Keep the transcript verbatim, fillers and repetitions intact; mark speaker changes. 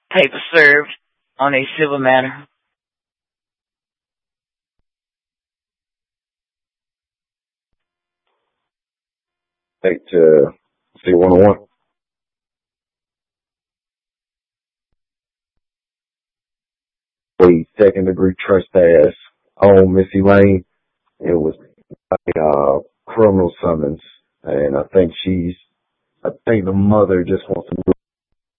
Speaker 1: paper served on a civil matter.
Speaker 2: Take to C one oh one. We second degree trespass on Missy Lane. It was a uh, criminal summons, and I think she's, I think the mother just wants to move